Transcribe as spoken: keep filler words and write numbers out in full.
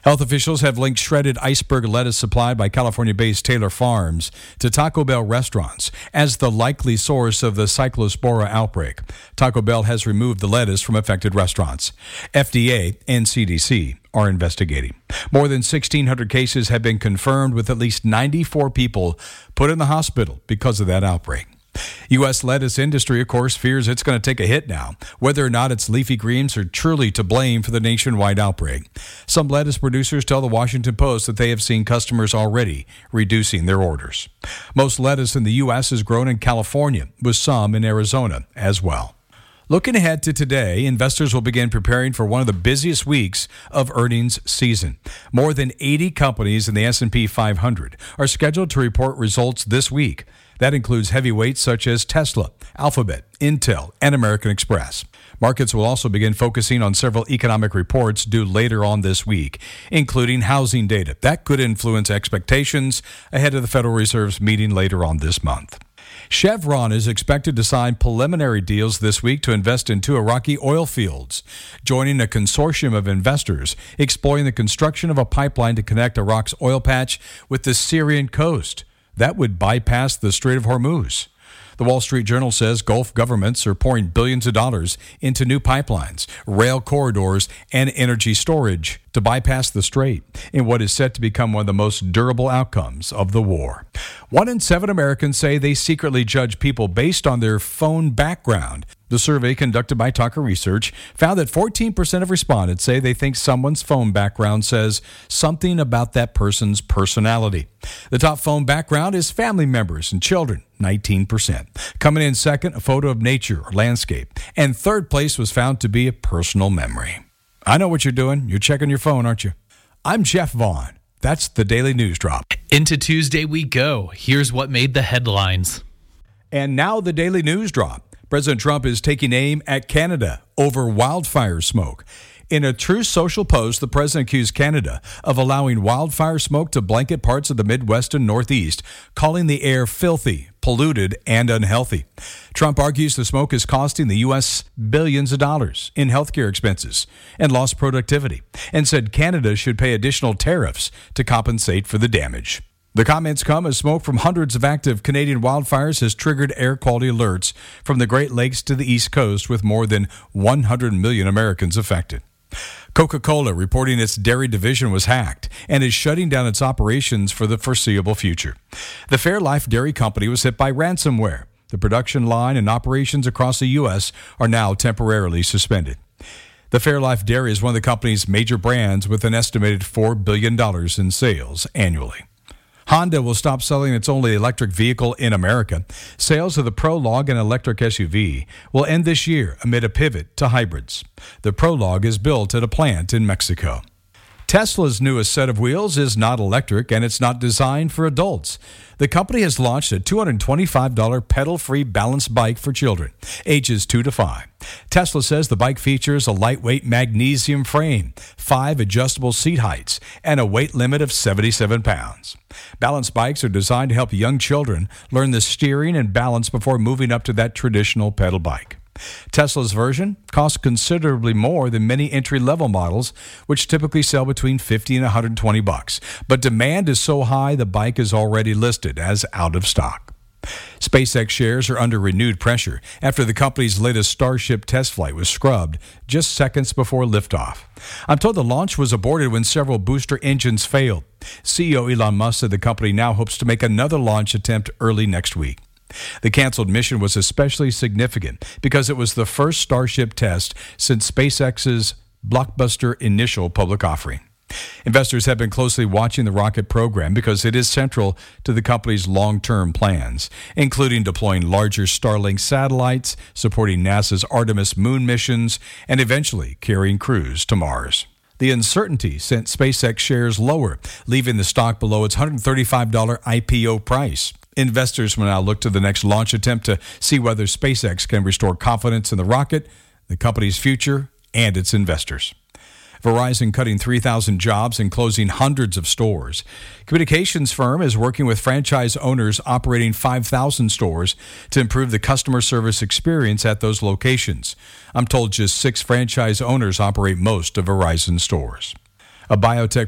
Health officials have linked shredded iceberg lettuce supplied by California-based Taylor Farms to Taco Bell restaurants as the likely source of the Cyclospora outbreak. Taco Bell has removed the lettuce from affected restaurants. F D A and C D C are investigating. More than sixteen hundred cases have been confirmed, with at least ninety-four people put in the hospital because of that outbreak. U S lettuce industry, of course, fears it's going to take a hit now, whether or not its leafy greens are truly to blame for the nationwide outbreak. Some lettuce producers tell the Washington Post that they have seen customers already reducing their orders. Most lettuce in the U S is grown in California, with some in Arizona as well. Looking ahead to today, investors will begin preparing for one of the busiest weeks of earnings season. More than eighty companies in the S and P five hundred are scheduled to report results this week. That includes heavyweights such as Tesla, Alphabet, Intel, and American Express. Markets will also begin focusing on several economic reports due later on this week, including housing data. That could influence expectations ahead of the Federal Reserve's meeting later on this month. Chevron is expected to sign preliminary deals this week to invest in two Iraqi oil fields, joining a consortium of investors exploring the construction of a pipeline to connect Iraq's oil patch with the Syrian coast. That would bypass the Strait of Hormuz. The Wall Street Journal says Gulf governments are pouring billions of dollars into new pipelines, rail corridors, and energy storage to bypass the strait in what is set to become one of the most durable outcomes of the war. One in seven Americans say they secretly judge people based on their phone background. The survey conducted by Tucker Research found that fourteen percent of respondents say they think someone's phone background says something about that person's personality. The top phone background is family members and children, nineteen percent. Coming in second, a photo of nature or landscape. And third place was found to be a personal memory. I know what you're doing. You're checking your phone, aren't you? I'm Jeff Vaughn. That's the Daily News Drop. Into Tuesday we go. Here's what made the headlines. And now the Daily News Drop. President Trump is taking aim at Canada over wildfire smoke. In a Truth Social post, the president accused Canada of allowing wildfire smoke to blanket parts of the Midwest and Northeast, calling the air filthy, polluted, and unhealthy. Trump argues the smoke is costing the U S billions of dollars in healthcare expenses and lost productivity, and said Canada should pay additional tariffs to compensate for the damage. The comments come as smoke from hundreds of active Canadian wildfires has triggered air quality alerts from the Great Lakes to the East Coast, with more than one hundred million Americans affected. Coca-Cola reporting its dairy division was hacked and is shutting down its operations for the foreseeable future. The Fairlife Dairy Company was hit by ransomware. The production line and operations across the U S are now temporarily suspended. The Fairlife Dairy is one of the company's major brands, with an estimated four billion dollars in sales annually. Honda will stop selling its only electric vehicle in America. Sales of the Prologue, an electric S U V, will end this year amid a pivot to hybrids. The Prologue is built at a plant in Mexico. Tesla's newest set of wheels is not electric, and it's not designed for adults. The company has launched a two hundred twenty-five dollars pedal-free balance bike for children, ages two to five. Tesla says the bike features a lightweight magnesium frame, five adjustable seat heights, and a weight limit of seventy-seven pounds. Balance bikes are designed to help young children learn the steering and balance before moving up to that traditional pedal bike. Tesla's version costs considerably more than many entry-level models, which typically sell between fifty and one hundred twenty bucks. But demand is so high, the bike is already listed as out of stock. SpaceX shares are under renewed pressure after the company's latest Starship test flight was scrubbed just seconds before liftoff. I'm told the launch was aborted when several booster engines failed. C E O Elon Musk said the company now hopes to make another launch attempt early next week. The canceled mission was especially significant because it was the first Starship test since SpaceX's blockbuster initial public offering. Investors have been closely watching the rocket program because it is central to the company's long-term plans, including deploying larger Starlink satellites, supporting NASA's Artemis moon missions, and eventually carrying crews to Mars. The uncertainty sent SpaceX shares lower, leaving the stock below its one hundred thirty-five dollars I P O price. Investors will now look to the next launch attempt to see whether SpaceX can restore confidence in the rocket, the company's future, and its investors. Verizon cutting three thousand jobs and closing hundreds of stores. Communications firm is working with franchise owners operating five thousand stores to improve the customer service experience at those locations. I'm told just six franchise owners operate most of Verizon stores. A biotech